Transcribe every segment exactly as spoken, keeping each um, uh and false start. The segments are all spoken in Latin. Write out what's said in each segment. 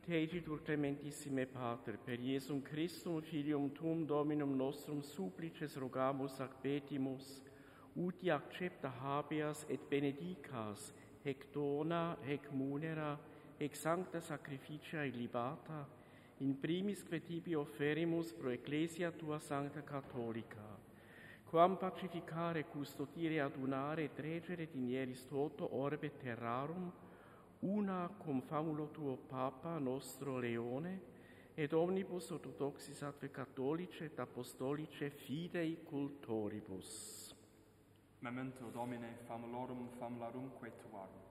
Tegitur clementissime Pater, per Iesum Christum, Filium Tuum, Dominum nostrum, supplices rogamus ac petimus, uti accepta habeas et benedicas, hec dona, hec munera, hec sancta sacrificia illibata, in primis que tibi offerimus pro Ecclesia tua sancta catholica, quam pacificare, custodire, adunare et regere dinieris toto orbe terrarum, una cum famulo tuo Papa nostro Leone, et omnibus orthodoxis atque catholice et apostolice fidei cultoribus. Memento Domine famulorum famularumque tuarum,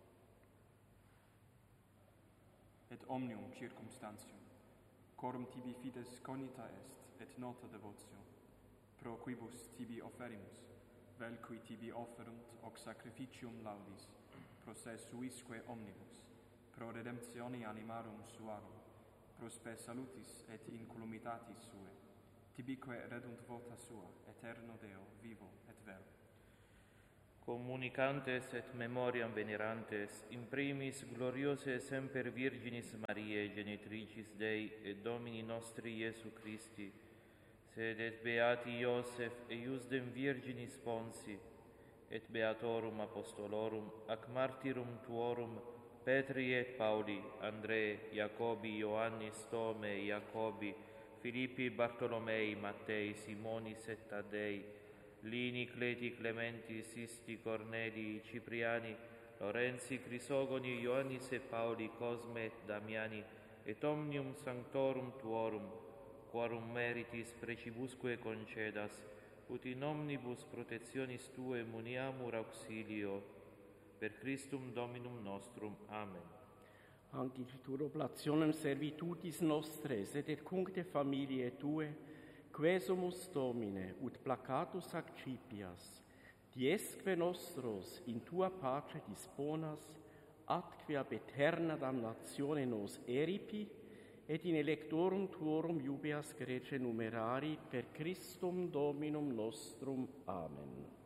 et omnium circumstantium, corum tibi fides cognita est, et nota devotio, pro quibus tibi offerimus, vel qui tibi offerunt hoc sacrificium laudis, pro se suisque omnibus, pro redemptione animarum suarum, pro spe salutis et incolumitatis sue, tibique redunt vota sua, eterno Deo, vivo et vero. Communicantes et memoriam venerantes, in primis gloriose semper Virginis Mariae, genitricis Dei et Domini nostri Iesu Christi, sed et beati Iosef et iusdem Virginis Ponsi, et beatorum apostolorum, ac martyrum tuorum, Petri et Pauli, Andrei, Jacobi, Ioannis, Tome, Jacobi, Filippi, Bartolomei, Mattei, Simonis et Taddei, Lini, Cleti, Clementi, Sisti, Corneli, Cipriani, Lorenzi, Crisogoni, Ioannis et Pauli, Cosme et Damiani, et omnium sanctorum tuorum, quorum meritis precibusque concedas, ut in omnibus protectionis Tue muniamur auxilio, per Christum Dominum nostrum. Amen. Ancipitur oblationem servitutis nostres, et et cuncte familiae Tue, quesumus Domine, ut placatus accipias, diesque nostros in Tua pace disponas, atque ab eterna damnatione nos eripi, et in electorum Tuorum iubeas grece numerari, per Christum Dominum nostrum. Amen.